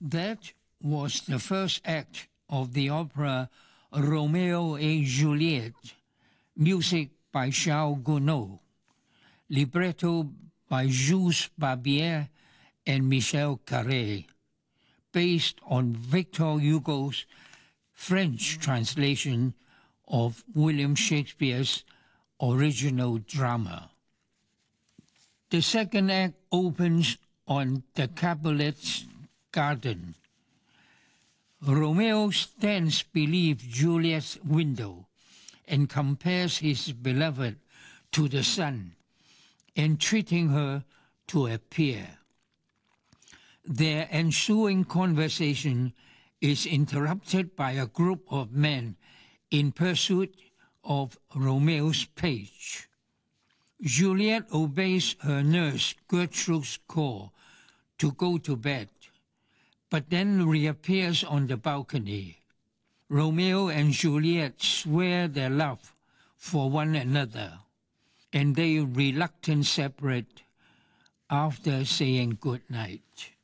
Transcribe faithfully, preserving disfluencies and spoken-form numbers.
That was the first act of the opera Romeo et Juliet, music by Charles Gounod, libretto by Jules Barbier and Michel Carré, based on Victor Hugo's French translation of William Shakespeare's original drama. The second act opens on the Capulet's garden. Romeo stands beneath Juliet's window and compares his beloved to the sun, entreating her to appear. Their ensuing conversation is interrupted by a group of men in pursuit of Romeo's page. Juliet obeys her nurse Gertrude's call to go to bed, but then reappears on the balcony. Romeo and Juliet swear their love for one another, and they reluctantly separate after saying good night.